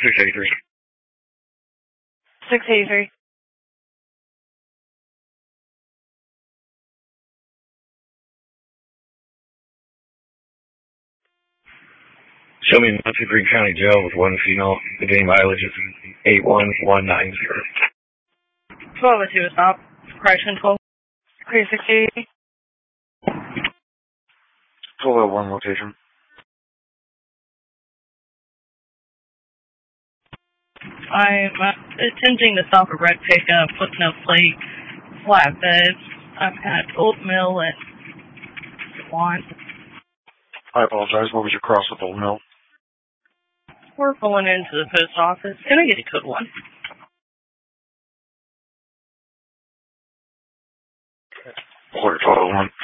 683. 683. Show me Muncie Green County Jail with one female. The game mileage is 81190. 1202 stop. Correction 12. 360. 1201 location. I'm attempting to stop a red pickup with no plate, flatbed. I've had Old Mill and Swan. I apologize. What was your cross with Old Mill? We're pulling into the post office. Can I get a code 1? Order 1201.